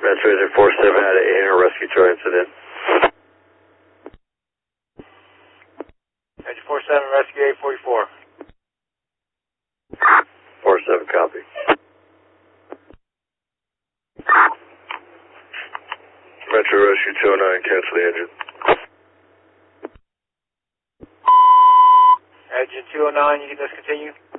Metro Engine 47 had an air rescue tow incident. Engine 47, rescue 844. 47 copy. Metro Rescue 209, cancel the engine. Engine 209, you can discontinue.